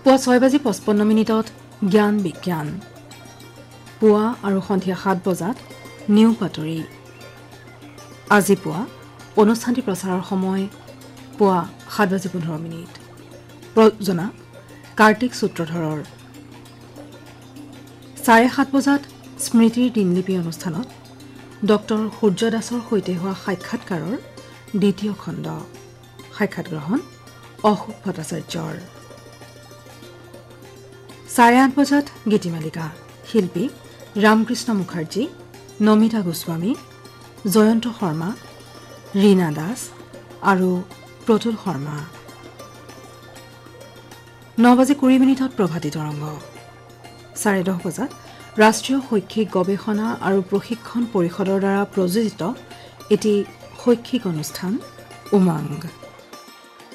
পুৱা 6:55 জ্ঞান বিজ্ঞান পুৱা আৰু সন্ধিয়া 7 বজাত নিউ বাতৰি আজি পুৱা অনুষ্ঠানটি প্ৰচাৰৰ সময় পুৱা 7:15 প্ৰযোজনা কাৰ্তিক সূত্ৰধৰৰ 7:30 বজাত স্মৃতিৰ দিনলিপি অনুষ্ঠানত ডক্টৰ সূৰ্য দাসৰ সৈতে হোৱা সাক্ষাৎকাৰৰ দ্বিতীয় খণ্ড সাক্ষাৎ গ্ৰহণ অশোক ভট্টাচাৰ্যৰ 8:30 বজাত গীতিমালিকা শিল্পী ৰামকৃষ্ণ মুখাৰ্জী নমিতা গোস্বামী জয়ন্ত শৰ্মা ৰীনা দাস আৰু প্ৰতুল শৰ্মা 9:20 প্ৰভাতী তৰংগ 10:30 বজাত ৰাষ্ট্ৰীয় শৈক্ষিক গৱেষণা আৰু প্ৰশিক্ষণ পৰিষদৰ দ্বাৰা প্ৰযোজিত এটি শৈক্ষিক অনুষ্ঠান উমংগ